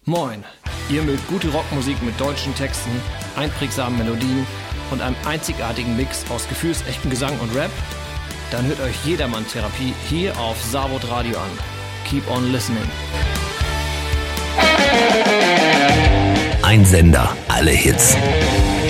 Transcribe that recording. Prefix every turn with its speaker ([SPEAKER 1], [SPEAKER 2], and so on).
[SPEAKER 1] Moin, ihr mögt gute Rockmusik mit deutschen Texten, einprägsamen Melodien und einem einzigartigen Mix aus gefühlsechten Gesang und Rap? Dann hört euch Jedermann-Therapie hier auf Savod Radio an. Keep on listening.
[SPEAKER 2] Ein Sender, alle Hits.